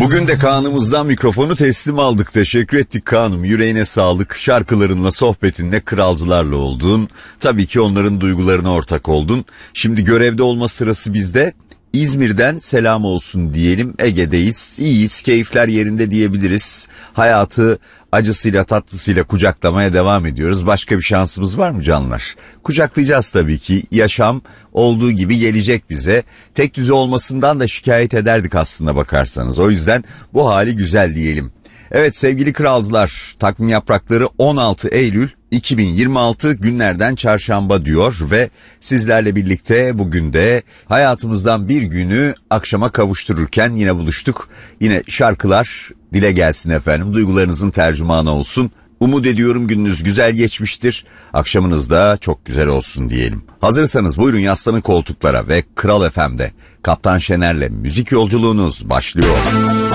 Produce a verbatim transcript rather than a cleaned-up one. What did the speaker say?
Bugün de Kaan'ımızdan mikrofonu teslim aldık. Teşekkür ettik Kaan'ım. Yüreğine sağlık. Şarkılarınla, sohbetinle, kralcılarla oldun. Tabii ki onların duygularına ortak oldun. Şimdi görevde olma sırası bizde. İzmir'den selam olsun diyelim. Ege'deyiz, iyiyiz, keyifler yerinde diyebiliriz. Hayatı acısıyla tatlısıyla kucaklamaya devam ediyoruz. Başka bir şansımız var mı canlar? Kucaklayacağız tabii ki. Yaşam olduğu gibi gelecek bize. Tek düze olmasından da şikayet ederdik aslında bakarsanız. O yüzden bu hali güzel diyelim. Evet sevgili kralcılar, takvim yaprakları on altı Eylül iki bin yirmi altı günlerden çarşamba diyor ve sizlerle birlikte bugün de hayatımızdan bir günü akşama kavuştururken yine buluştuk. Yine şarkılar dile gelsin efendim, duygularınızın tercümanı olsun. Umut ediyorum gününüz güzel geçmiştir. Akşamınız da çok güzel olsun diyelim. Hazırsanız buyurun yaslanın koltuklara ve Kral F M'de Kaptan Şener'le müzik yolculuğunuz başlıyor.